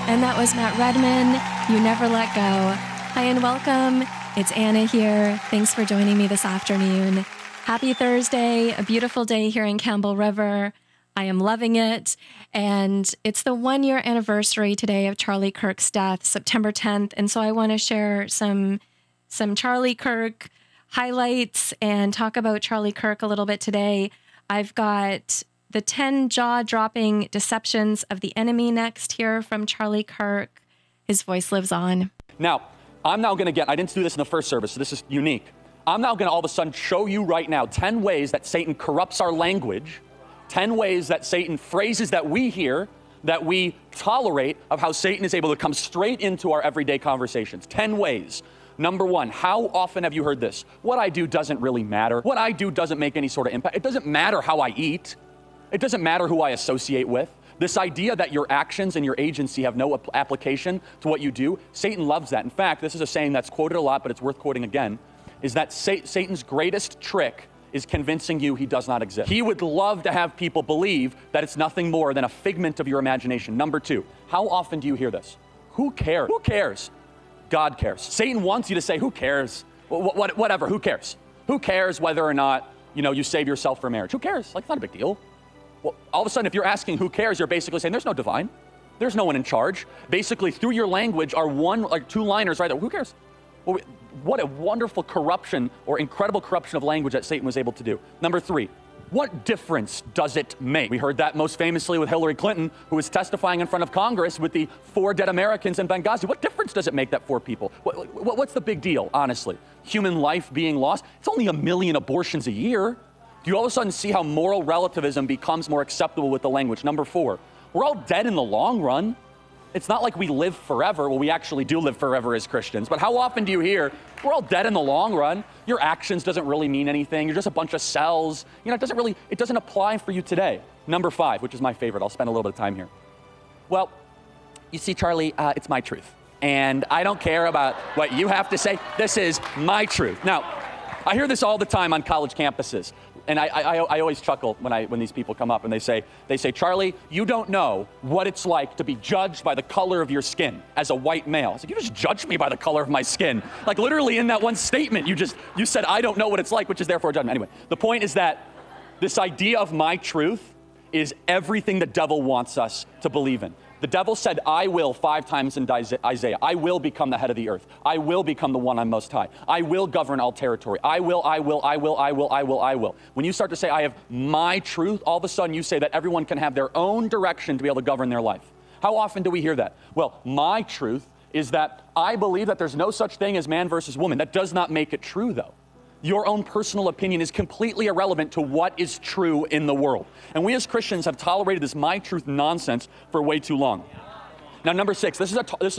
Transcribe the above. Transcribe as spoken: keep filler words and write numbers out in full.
And that was Matt Redman, You Never Let Go. Hi and welcome. It's Anna here. Thanks for joining me this afternoon. Happy Thursday, a beautiful day here in Campbell River. I am loving it. And it's the one year anniversary today of Charlie Kirk's death, September tenth. And so I want to share some, some Charlie Kirk highlights and talk about Charlie Kirk a little bit today. I've got the ten jaw-dropping deceptions of the enemy next here from Charlie Kirk. His voice lives on. Now, I'm now going to get, I didn't do this in the first service, so this is unique. I'm now going to all of a sudden show you right now ten ways that Satan corrupts our language, ten ways that Satan, phrases that we hear, that we tolerate, of how Satan is able to come straight into our everyday conversations. ten ways. Number one, how often have you heard this? What I do doesn't really matter. What I do doesn't make any sort of impact. It doesn't matter how I eat. It doesn't matter who I associate with. This idea that your actions and your agency have no application to what you do, Satan loves that. In fact, this is a saying that's quoted a lot, but it's worth quoting again, is that Satan's greatest trick is convincing you he does not exist. He would love to have people believe that it's nothing more than a figment of your imagination. Number two, how often do you hear this? Who cares? Who cares? God cares. Satan wants you to say, who cares? What, what, whatever, who cares? Who cares whether or not, you know, you save yourself for marriage? Who cares? Like, it's not a big deal. Well, all of a sudden, if you're asking who cares, you're basically saying there's no divine. There's no one in charge. Basically, through your language are one, like two liners right there. Who cares? Well, what a wonderful corruption or incredible corruption of language that Satan was able to do. Number three, what difference does it make? We heard that most famously with Hillary Clinton, who was testifying in front of Congress with the four dead Americans in Benghazi. What difference does it make that four people? What, what, what's the big deal, honestly? Human life being lost? It's only a million abortions a year. Do you all of a sudden see how moral relativism becomes more acceptable with the language? Number four, we're all dead in the long run. It's not like we live forever. Well, we actually do live forever as Christians. But how often do you hear, we're all dead in the long run? Your actions doesn't really mean anything. You're just a bunch of cells. You know, it doesn't really, it doesn't apply for you today. Number five, which is my favorite. I'll spend a little bit of time here. Well, you see, Charlie, uh, it's my truth. And I don't care about what you have to say. This is my truth. Now, I hear this all the time on college campuses. And I, I, I always chuckle when, I, when these people come up and they say, they say, Charlie, you don't know what it's like to be judged by the color of your skin as a white male. It's like, you just judged me by the color of my skin. Like literally in that one statement, you just, you said, I don't know what it's like, which is therefore a judgment. Anyway, the point is that this idea of my truth is everything the devil wants us to believe in. The devil said, I will five times in Isaiah. I will become the head of the earth. I will become the one on most high. I will govern all territory. I will, I will, I will, I will, I will, I will. When you start to say, I have my truth, all of a sudden you say that everyone can have their own direction to be able to govern their life. How often do we hear that? Well, my truth is that I believe that there's no such thing as man versus woman. That does not make it true, though. Your own personal opinion is completely irrelevant to what is true in the world. And we as Christians have tolerated this my truth nonsense for way too long. Now, number six, this is a, this is